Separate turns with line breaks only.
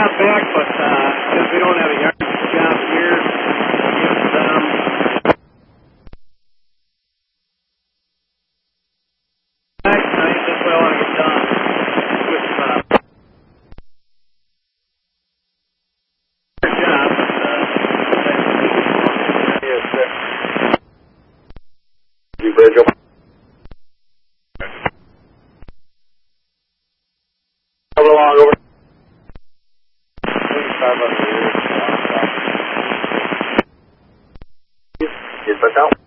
job back, but since we don't have a yard job here, I just what I want to get done with job. Yes, sir. You bridge up. Over along over. Yes, but now.